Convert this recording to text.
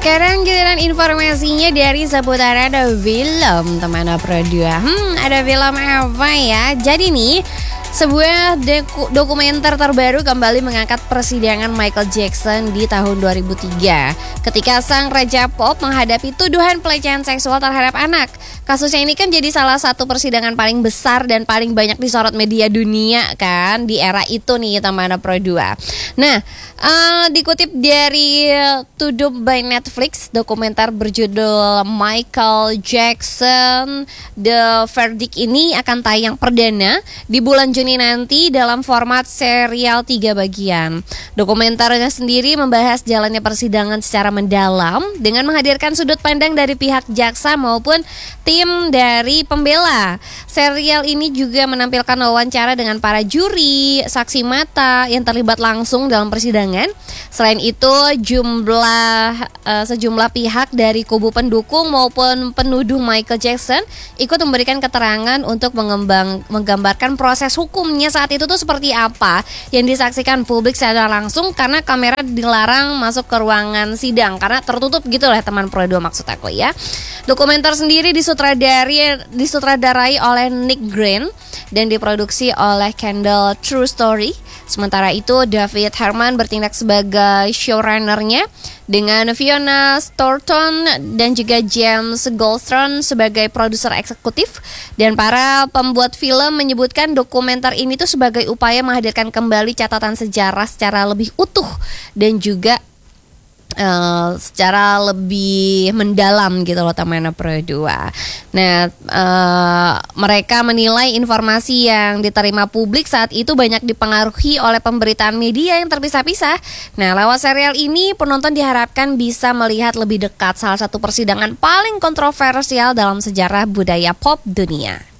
Sekarang giliran informasinya dari seputaran film teman Pro 2. Ada film apa ya? Jadi nih, sebuah dokumenter terbaru kembali mengangkat persidangan Michael Jackson di tahun 2003 ketika sang raja pop menghadapi tuduhan pelecehan seksual terhadap anak. Kasusnya ini kan jadi salah satu persidangan paling besar dan paling banyak disorot media dunia kan di era itu nih teman Pro 2. Nah, dikutip dari Tuduh by Netflix, dokumenter berjudul Michael Jackson The Verdict ini akan tayang perdana di bulan Juni nanti dalam format serial 3 bagian. Dokumenternya sendiri membahas jalannya persidangan secara mendalam dengan menghadirkan sudut pandang dari pihak jaksa maupun tim dari pembela. Serial ini juga menampilkan wawancara dengan para juri, saksi mata yang terlibat langsung dalam persidangan. Selain itu, sejumlah pihak dari kubu pendukung maupun penuduh Michael Jackson ikut memberikan keterangan untuk menggambarkan proses hukumnya saat itu tuh seperti apa yang disaksikan publik secara langsung karena kamera dilarang masuk ke ruangan sidang karena tertutup gitu lah teman Pro 2 maksud aku ya. Dokumenter sendiri disutradarai oleh Nick Green dan diproduksi oleh Kendall True Story. Sementara itu David Herman bertindak sebagai showrunner-nya dengan Fiona Thornton dan juga James Goldstone sebagai produser eksekutif. Dan para pembuat film menyebutkan dokumenter ini tuh sebagai upaya menghadirkan kembali catatan sejarah secara lebih utuh dan juga secara lebih mendalam gitu loh teman Pro 2. Nah, mereka menilai informasi yang diterima publik saat itu banyak dipengaruhi oleh pemberitaan media yang terpisah-pisah. Nah, lewat serial ini penonton diharapkan bisa melihat lebih dekat salah satu persidangan paling kontroversial dalam sejarah budaya pop dunia.